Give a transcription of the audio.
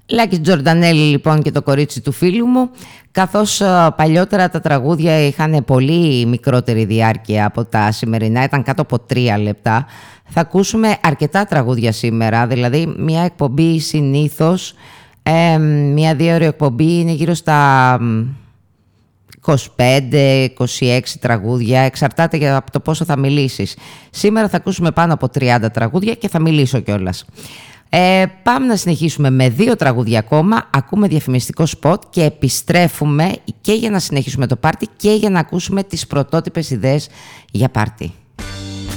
Λάκης Τζορντανέλη λοιπόν και το κορίτσι του φίλου μου. Καθώς παλιότερα τα τραγούδια είχαν πολύ μικρότερη διάρκεια από τα σημερινά, ήταν κάτω από 3 λεπτά, θα ακούσουμε αρκετά τραγούδια σήμερα. Δηλαδή μια εκπομπή συνήθως, μια 2ωρη εκπομπή είναι γύρω στα 25-26 τραγούδια, εξαρτάται από το πόσο θα μιλήσεις. Σήμερα θα ακούσουμε πάνω από 30 τραγούδια και θα μιλήσω κιόλας. Πάμε να συνεχίσουμε με 2 τραγούδια ακόμα, ακούμε διαφημιστικό σποτ και επιστρέφουμε και για να συνεχίσουμε το πάρτι και για να ακούσουμε τις πρωτότυπες ιδέες για πάρτι.